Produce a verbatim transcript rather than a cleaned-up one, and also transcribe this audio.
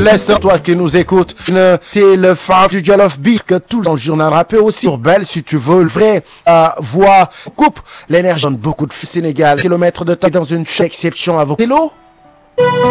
laisse, toi qui nous écoutes, t'es le fan du Jollof Beat, que tout le journal rappeur aussi. Belle, si tu veux, le vrai euh, voix coupe l'énergie de beaucoup de Sénégal. Kilomètres de temps dans une exception à vos vélos.